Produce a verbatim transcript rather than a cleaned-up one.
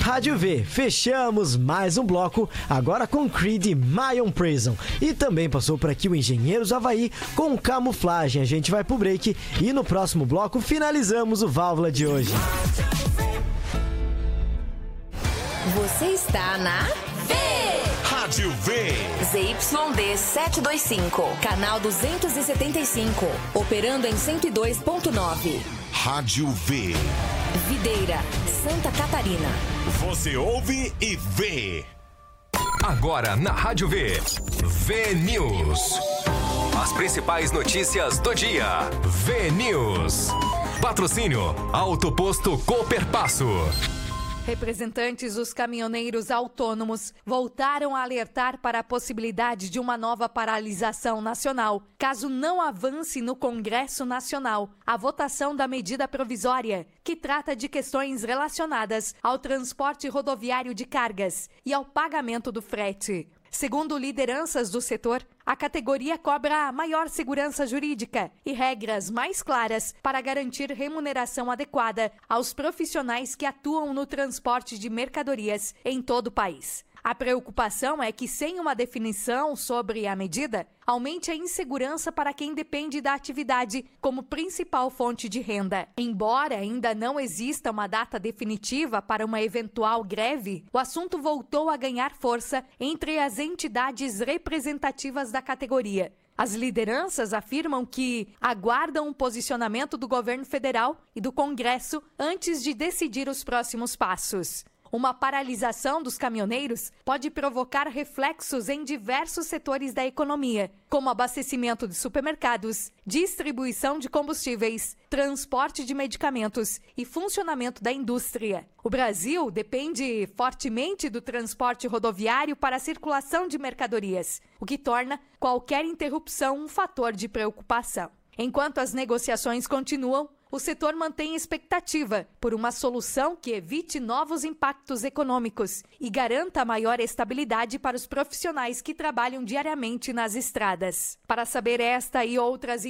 Rádio V, fechamos mais um bloco, agora com Creed My Own Prison. E também passou por aqui o Engenheiros Havaí com Camuflagem. A gente vai pro break e no próximo bloco finalizamos o Válvula de hoje. Você está na V! Rádio V! Z Y D setecentos e vinte e cinco, canal duzentos e setenta e cinco, operando em cento e dois ponto nove. Rádio V. Videira, Santa Catarina. Você ouve e vê. Agora na Rádio V. V News. As principais notícias do dia. V News. Patrocínio Auto Posto Cooperpasso. Representantes dos caminhoneiros autônomos voltaram a alertar para a possibilidade de uma nova paralisação nacional, caso não avance no Congresso Nacional a votação da medida provisória, que trata de questões relacionadas ao transporte rodoviário de cargas e ao pagamento do frete. Segundo lideranças do setor, a categoria cobra maior segurança jurídica e regras mais claras para garantir remuneração adequada aos profissionais que atuam no transporte de mercadorias em todo o país. A preocupação é que, sem uma definição sobre a medida, aumente a insegurança para quem depende da atividade como principal fonte de renda. Embora ainda não exista uma data definitiva para uma eventual greve, o assunto voltou a ganhar força entre as entidades representativas da categoria. As lideranças afirmam que aguardam o posicionamento do governo federal e do Congresso antes de decidir os próximos passos. Uma paralisação dos caminhoneiros pode provocar reflexos em diversos setores da economia, como abastecimento de supermercados, distribuição de combustíveis, transporte de medicamentos e funcionamento da indústria. O Brasil depende fortemente do transporte rodoviário para a circulação de mercadorias, o que torna qualquer interrupção um fator de preocupação. Enquanto as negociações continuam, o setor mantém expectativa por uma solução que evite novos impactos econômicos e garanta maior estabilidade para os profissionais que trabalham diariamente nas estradas. Para saber esta e outras